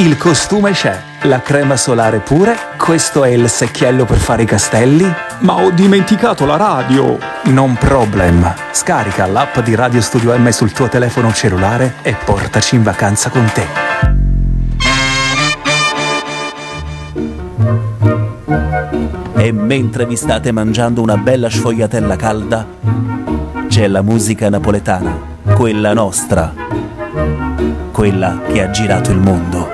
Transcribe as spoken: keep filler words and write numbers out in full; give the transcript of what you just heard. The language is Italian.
Il costume c'è, la crema solare pure, questo è il secchiello per fare i castelli. Ma ho dimenticato la radio! Non problem, scarica l'app di Radio Studio M sul tuo telefono cellulare e portaci in vacanza con te. E mentre vi state mangiando una bella sfogliatella calda, c'è la musica napoletana, quella nostra, quella che ha girato il mondo.